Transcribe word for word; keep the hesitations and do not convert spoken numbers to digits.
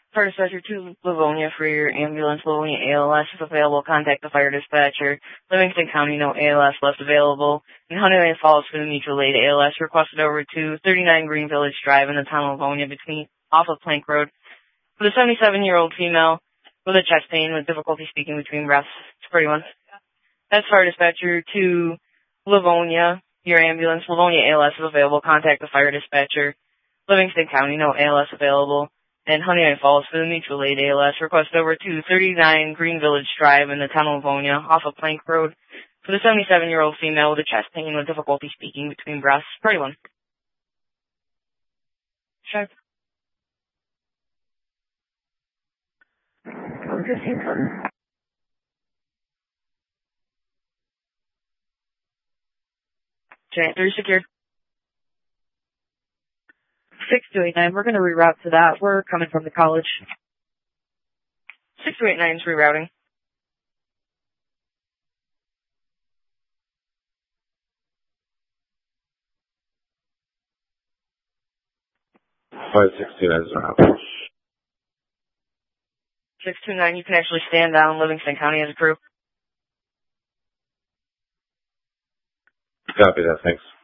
For dispatcher to Livonia for your ambulance, Livonia A L S, if available, contact the fire dispatcher. Livingston County, no A L S left available. And Honeyland Falls for the mutual aid A L S requested over to thirty-nine Green Village Drive in the town of Livonia between, off of Plank Road. For the seventy-seven-year-old female with a chest pain with difficulty speaking between breaths. It's a pretty one. That's fire dispatcher to Livonia, your ambulance, Livonia A L S is available, contact the fire dispatcher. Livingston County, no A L S available. And Honeyland Falls for the mutual aid A L S request over to thirty-nine Green Village Drive in the town of Livonia off of Plank Road for the seventy-seven-year-old female with a chest pain with difficulty speaking between breaths. Pretty one. Sure. Giant three secured. six two eight nine, we're going to reroute to that. We're coming from the college. six two eight nine is rerouting. five six two nine is around. six two nine, you can actually stand down Livingston County as a crew. Copy that, thanks.